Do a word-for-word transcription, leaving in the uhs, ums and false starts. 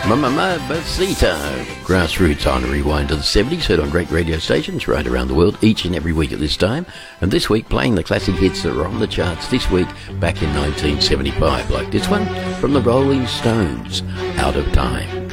Mamacita. Grassroots on a rewind to the seventies, heard on great radio stations right around the world each and every week at this time. And this week, playing the classic hits that were on the charts this week back in nineteen seventy-five, like this one from the Rolling Stones, Out of Time.